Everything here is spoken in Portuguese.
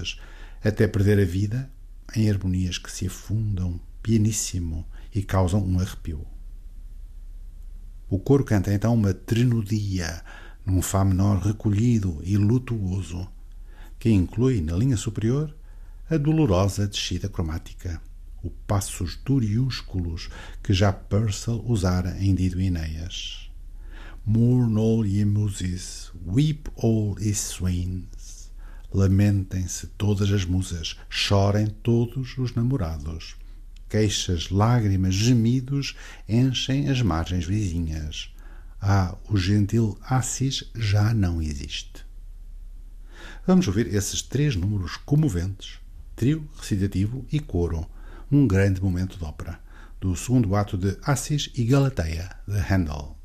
vezes, até perder a vida em harmonias que se afundam pianissimo e causam um arrepio. O coro canta então uma trinudia num Fá menor recolhido e lutuoso, que inclui, na linha superior, a dolorosa descida cromática, o passos duriúsculos que já Purcell usara em Dido e Enéas. Mourn all ye muses, weep all ye swains. Lamentem-se todas as musas, chorem todos os namorados. Queixas, lágrimas, gemidos enchem as margens vizinhas. O gentil Assis já não existe. Vamos ouvir esses 3 números comoventes, trio, recitativo e coro, um grande momento de ópera, do segundo ato de Assis e Galateia, de Handel.